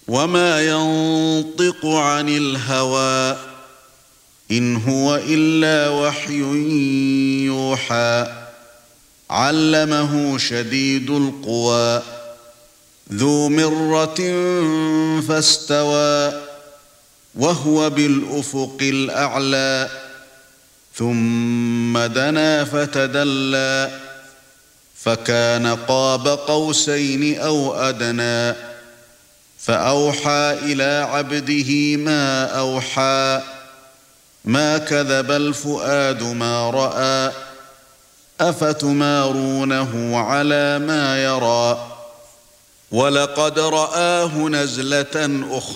وما ينطق عن الهوى إن هو إلا وحي يوحى علمه شديد القوى ذو مرة فاستوى وهو بالأفق الأعلى ثم دنا فتدلى فكان قاب قوسين أو أدنى فأوحى إلى عبده ما أوحى ما كذب الفؤاد ما رأى أفتمارونه على ما يرى ولقد رآه نزلة أخرى